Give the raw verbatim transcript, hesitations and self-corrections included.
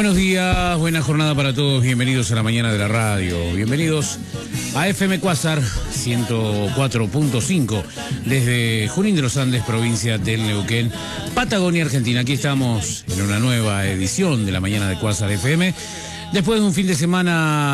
Buenos días, buena jornada para todos, bienvenidos a la mañana de la radio, bienvenidos a F M Cuásar ciento cuatro punto cinco desde Junín de los Andes, provincia del Neuquén, Patagonia, Argentina. Aquí estamos en una nueva edición de la mañana de Cuásar F M, después de un fin de semana